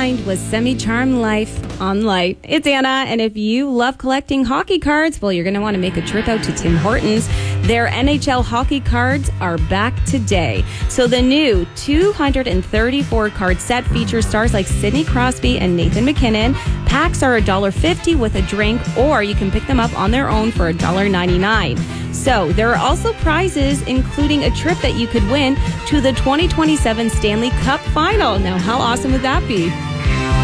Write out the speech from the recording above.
Unwind with Semi-Charm Life on Light. It's Anna, and if you love collecting hockey cards, well, you're going to want to make a trip out to Tim Hortons. Their NHL hockey cards are back today. So the new 234 card set features stars like Sidney Crosby and Nathan MacKinnon. Packs are $1.50 with a drink, or you can pick them up on their own for $1.99. So there are also prizes, including a trip that you could win to the 2027 Stanley Cup Final. Now, how awesome would that be?